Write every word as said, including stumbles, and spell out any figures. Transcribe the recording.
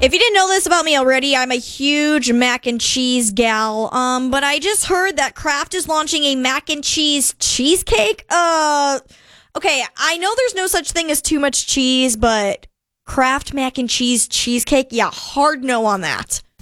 If you didn't know this about me already, I'm a huge mac and cheese gal. Um, but I just heard that Kraft is launching a mac and cheese cheesecake. Uh, okay, I know there's no such thing as too much cheese, but Kraft mac and cheese cheesecake, yeah, hard no on that.